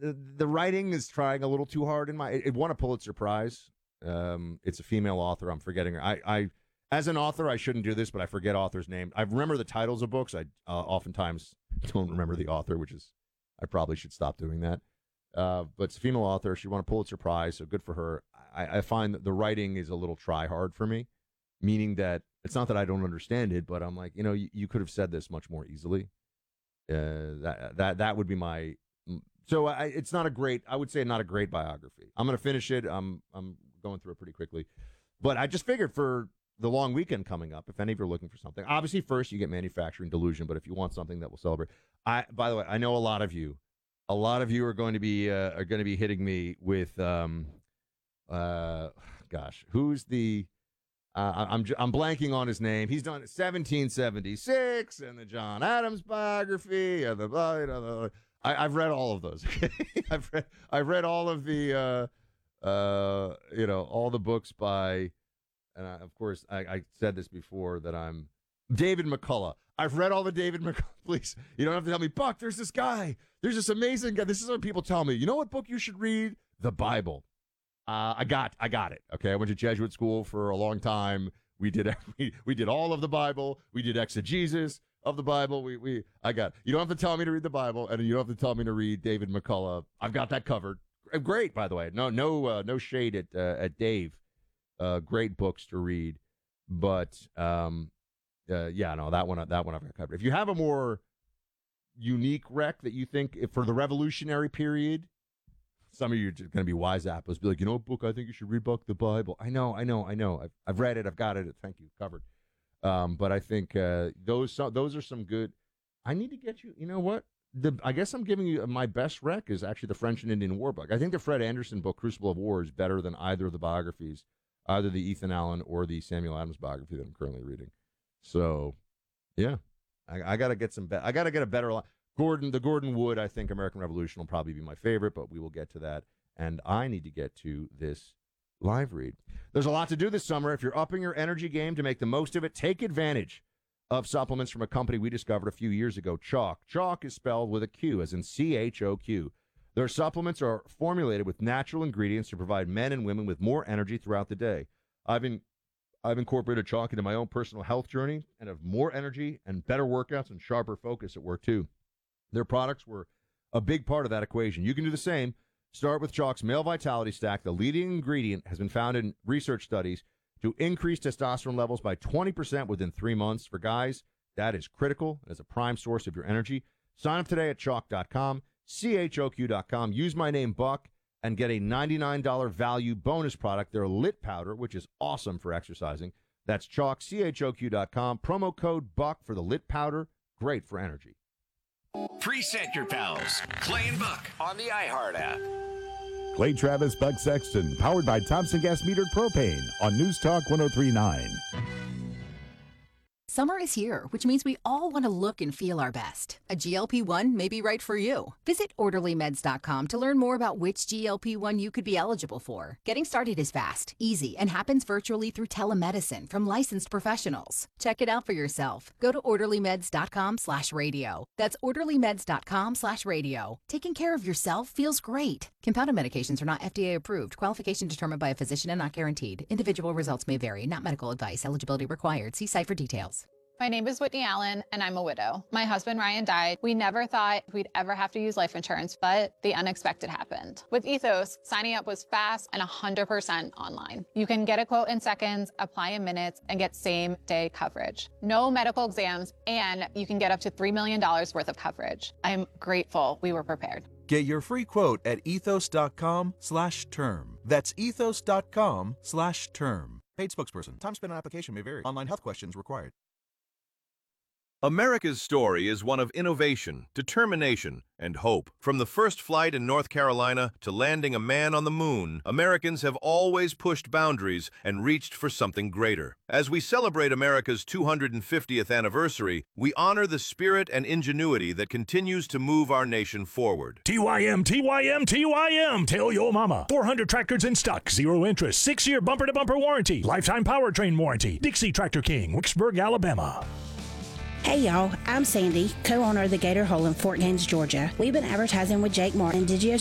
the writing is trying a little too hard in my. It won a Pulitzer Prize. It's a female author. I'm forgetting her. I as an author, I shouldn't do this, but I forget authors' names. I remember the titles of books. I oftentimes don't remember the author, which is I probably should stop doing that. But it's a female author. She won a Pulitzer Prize, so good for her. I find that the writing is a little try hard for me, meaning that it's not that I don't understand it, but I'm like, you could have said this much more easily. That would be my. So it's not a great. I would say not a great biography. I'm going to finish it. I'm going through it pretty quickly, but I just figured for the long weekend coming up, if any of you are looking for something, obviously first you get Manufacturing Delusion, but if you want something that will celebrate, by the way, I know a lot of you are going to be hitting me with who's the I'm blanking on his name. He's done 1776 and the John Adams biography and I've read all of those. I've read all of the all the books by, and of course I said this before that I'm David McCullough. I've read all the David McCullough. Please, you don't have to tell me, Buck, there's this guy. There's this amazing guy. This is what people tell me. You know what book you should read? The Bible. I got it. Okay, I went to Jesuit school for a long time. We did all of the Bible. We did exegesis of the Bible. I got it. You don't have to tell me to read the Bible, and you don't have to tell me to read David McCullough. I've got that covered. Great, by the way. No shade at Dave. Great books to read, but that one I've got covered. If you have a more unique rec that you think for the Revolutionary period, some of you are going to be wise apples, be like, you know what book I think you should read? Buck, the Bible. I know. I've read it. I've got it. Thank you, covered. But I think those are some good. I need to get you. You know what? I guess I'm giving you my best rec is actually the French and Indian War book. I think the Fred Anderson book, Crucible of War, is better than either of the biographies, either the Ethan Allen or the Samuel Adams biography that I'm currently reading. So, yeah, I got to get I got to get a better. The Gordon Wood, I think American Revolution will probably be my favorite, but we will get to that. And I need to get to this live read. There's a lot to do this summer. If you're upping your energy game to make the most of it, take advantage of supplements from a company we discovered a few years ago, Choq. Choq is spelled with a Q, as in CHOQ. Their supplements are formulated with natural ingredients to provide men and women with more energy throughout the day. I've incorporated Choq into my own personal health journey and have more energy and better workouts and sharper focus at work, too. Their products were a big part of that equation. You can do the same. Start with Choq's Male Vitality Stack. The leading ingredient has been found in research studies to increase testosterone levels by 20% within 3 months. For guys, that is critical as a prime source of your energy. Sign up today at Choq.com, CHOQ.com. Use my name, Buck, and get a $99 value bonus product, their Lit Powder, which is awesome for exercising. That's Choq, CHOQ.com. Promo code Buck for the Lit Powder. Great for energy. Preset your pals. Clay and Buck on the iHeart app. Clay Travis, Buck Sexton, powered by Thompson Gas Metered Propane on News Talk 103.9. Summer is here, which means we all want to look and feel our best. A GLP-1 may be right for you. Visit OrderlyMeds.com to learn more about which GLP-1 you could be eligible for. Getting started is fast, easy, and happens virtually through telemedicine from licensed professionals. Check it out for yourself. Go to OrderlyMeds.com/radio. That's OrderlyMeds.com/radio. Taking care of yourself feels great. Compounded medications are not FDA approved. Qualification determined by a physician and not guaranteed. Individual results may vary. Not medical advice. Eligibility required. See site for details. My name is Whitney Allen, and I'm a widow. My husband, Ryan, died. We never thought we'd ever have to use life insurance, but the unexpected happened. With Ethos, signing up was fast and 100% online. You can get a quote in seconds, apply in minutes, and get same-day coverage. No medical exams, and you can get up to $3 million worth of coverage. I'm grateful we were prepared. Get your free quote at ethos.com/term. That's ethos.com/term. Paid spokesperson. Time spent on application may vary. Online health questions required. America's story is one of innovation, determination, and hope. From the first flight in North Carolina to landing a man on the moon, Americans have always pushed boundaries and reached for something greater. As we celebrate America's 250th anniversary, we honor the spirit and ingenuity that continues to move our nation forward. TYM, TYM, TYM. Tell your mama. 400 tractors in stock, 0 interest, 6-year bumper-to-bumper warranty, lifetime powertrain warranty. Dixie Tractor King, Wicksburg, Alabama. Hey y'all, I'm Sandy, co-owner of the Gator Hole in Fort Gaines, Georgia. We've been advertising with Jake Martin and Digio